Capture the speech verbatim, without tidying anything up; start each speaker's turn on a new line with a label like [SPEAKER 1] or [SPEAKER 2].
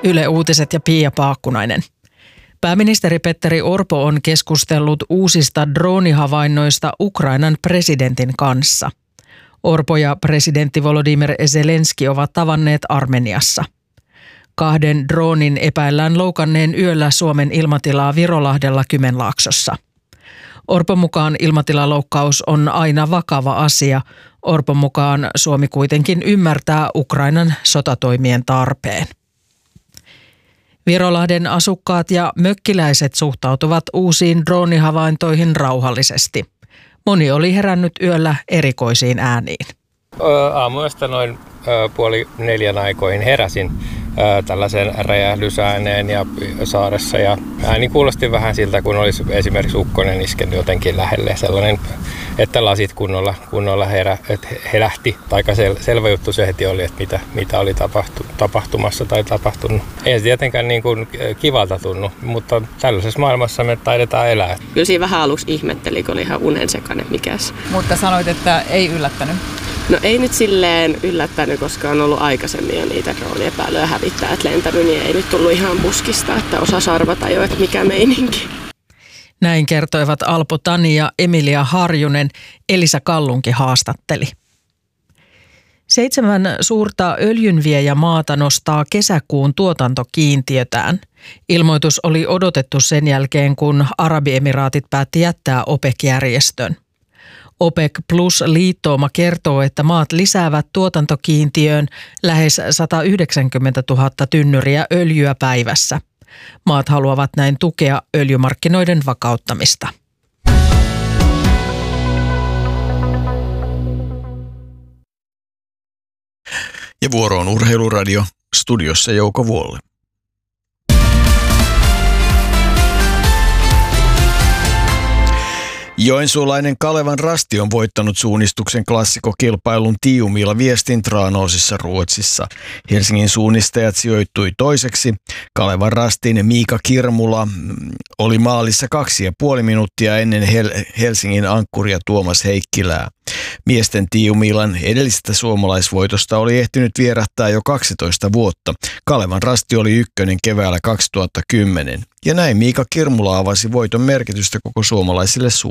[SPEAKER 1] Yle Uutiset ja Pia Paakkunainen. Pääministeri Petteri Orpo on keskustellut uusista droonihavainnoista Ukrainan presidentin kanssa. Orpo ja presidentti Volodymyr Zelenski ovat tavanneet Armeniassa. Kahden droonin epäillään loukanneen yöllä Suomen ilmatilaa Virolahdella Kymenlaaksossa. Orpon mukaan ilmatilaloukkaus on aina vakava asia. Orpon mukaan Suomi kuitenkin ymmärtää Ukrainan sotatoimien tarpeen. Virolahden asukkaat ja mökkiläiset suhtautuvat uusiin droonihavaintoihin rauhallisesti. Moni oli herännyt yöllä erikoisiin ääniin.
[SPEAKER 2] Aamuyöstä noin puoli neljän aikoihin heräsin tällaisen räjähdysääneen ja saaressa ja ääni kuulosti vähän siltä, kun olisi esimerkiksi ukkonen iskenyt jotenkin lähelle. Sellainen, että lasit kunnolla, kunnolla herä, että herähti. Aika sel, selvä juttu se heti oli, että mitä, mitä oli tapahtu, tapahtumassa tai tapahtunut. Ei se tietenkään niin kuin kivalta tunnu, mutta tällaisessa maailmassa me taidetaan elää.
[SPEAKER 3] Kyllä siinä vähän aluksi ihmetteli, kun oli ihan unen sekainen mikäs.
[SPEAKER 4] Mutta sanoit, että ei yllättänyt.
[SPEAKER 3] No ei nyt silleen yllättänyt, koska on ollut aikaisemmin jo niitä drooniepäilyjä hävittäjät lentänyt, niin ei nyt tullut ihan puskista, että osaa arvata jo, että mikä meininki.
[SPEAKER 1] Näin kertoivat Alpo Tani ja Emilia Harjunen. Elisa Kallunki haastatteli. Seitsemän suurta öljynviejämaata nostaa kesäkuun tuotantokiintiötään. Ilmoitus oli odotettu sen jälkeen, kun Arabiemiraatit päätti jättää OPEC-järjestön. OPEC Plus-liittouma kertoo, että maat lisäävät tuotantokiintiöön lähes sata yhdeksänkymmentätuhatta tynnyriä öljyä päivässä. Maat haluavat näin tukea öljymarkkinoiden vakauttamista.
[SPEAKER 5] Ja vuoro on Urheiluradio, studiossa Jouko Vuolle. Joensuulainen Kalevan Rasti on voittanut suunnistuksen klassikokilpailun Tiiumilla Viestintranosissa Ruotsissa. Helsingin suunnistajat sijoittui toiseksi. Kalevan Rastin Miika Kirmula oli maalissa kaksi ja puoli minuuttia ennen Hel- Helsingin ankkuria Tuomas Heikkilää. Miesten Tiiumilan edellisestä suomalaisvoitosta oli ehtinyt vierähtää jo kaksitoista vuotta. Kalevan Rasti oli ykkönen keväällä kaksituhattakymmenen. Ja näin Miika Kirmula avasi voiton merkitystä koko suomalaisille suunnitteille.